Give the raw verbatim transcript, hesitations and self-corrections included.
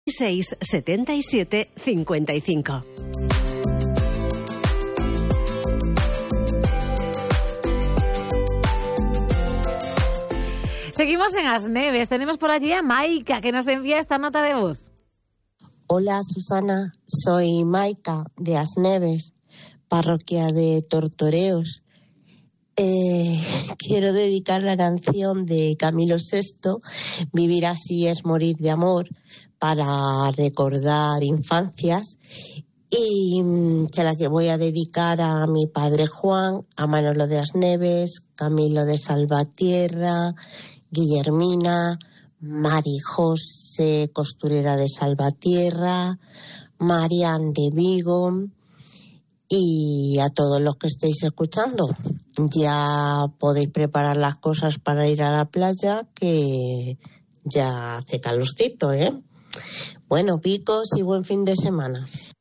seis setenta y siete cincuenta y cinco. Seguimos en Asneves. Tenemos por allí a Maika, que nos envía esta nota de voz. Hola, Susana. Soy Maika, de Asneves, parroquia de Tortoreos. Eh, quiero dedicar la canción de Camilo sexto, Vivir así es morir de amor, para recordar infancias, y se la que voy a dedicar a mi padre Juan, a Manolo de Asneves, Camilo de Salvatierra, Guillermina, Mari José, costurera de Salvatierra, Marian de Vigo, y a todos los que estéis escuchando. Ya podéis preparar las cosas para ir a la playa, que ya hace calorcito, ¿eh? Bueno, picos y buen fin de semana.